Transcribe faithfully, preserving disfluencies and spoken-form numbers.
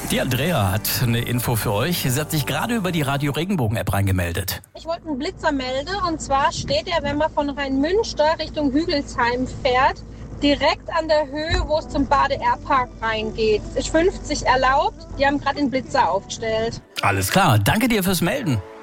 Die Andrea hat eine Info für euch. Sie hat sich gerade über die Radio Regenbogen-App reingemeldet. Ich wollte einen Blitzer melden und zwar steht er, wenn man von Rheinmünster Richtung Hügelsheim fährt, direkt an der Höhe, wo es zum Bade-Air-Park reingeht. Es ist fünfzig erlaubt, die haben gerade den Blitzer aufgestellt. Alles klar, danke dir fürs Melden.